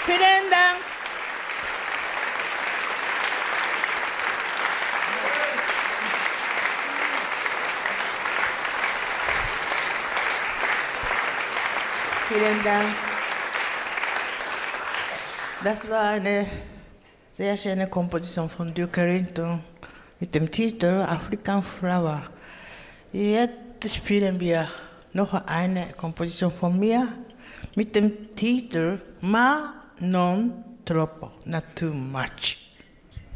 Vielen Dank. Vielen Dank. Das war eine sehr schöne Komposition von Duke Ellington mit dem Titel African Flower. Jetzt spielen wir noch eine Komposition von mir mit dem Titel Ma non troppo, not too much.